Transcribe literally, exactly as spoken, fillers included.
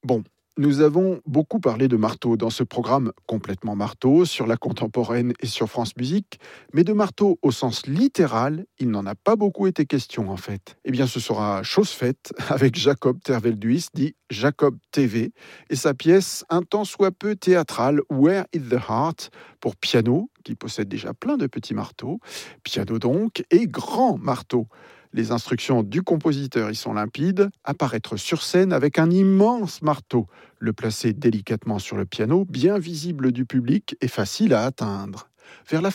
Bon, nous avons beaucoup parlé de marteau dans ce programme complètement marteau sur la contemporaine et sur France Musique, mais de marteau au sens littéral, il n'en a pas beaucoup été question en fait. Eh bien, ce sera chose faite avec Jacob Tervelduis, dit Jacob T V, et sa pièce un tant soit peu théâtrale Where is the Heart pour piano, qui possède déjà plein de petits marteaux, piano donc, et grand marteau. Les instructions du compositeur y sont limpides, apparaître sur scène avec un immense marteau, le placer délicatement sur le piano, bien visible du public et facile à atteindre. Vers la